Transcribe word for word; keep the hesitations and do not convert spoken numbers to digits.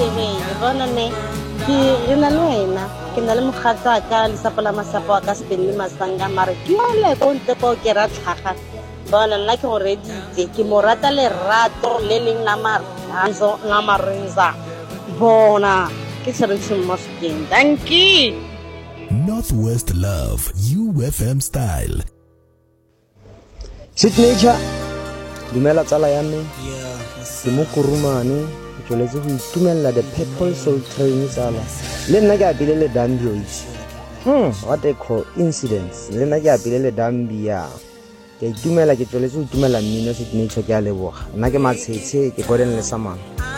shebele bona ne ke re na le wena ke na le mogatsa ka le sapola masapo ka spelling masanga mare ke le go ntle go ke ra tlhaga bona nna ke go reditse ke mo rata le rato le leng la maranzo la marenza bona ke tshwaretse mo sekeng. Thank you. Northwest Love U F M style. Signature dumela tsala ya me ke mo kurumane ke tsweletse go itumella the Purple Soul Train tsala le nna ke apile le Dambio itse hmm what a coincidence le nna ke apile le Dambia ke itumela ke tsweletse go itumela mmino Signature ke a leboga nna ke matshetse ke Gordon le Samang.